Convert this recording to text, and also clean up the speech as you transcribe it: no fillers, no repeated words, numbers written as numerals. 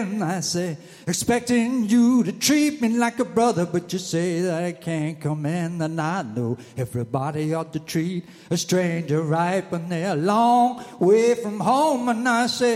And I say, expecting you to treat me like a brother, but you say that I can't come in. And I know everybody ought to treat a stranger right when they're a long way from home. And I say,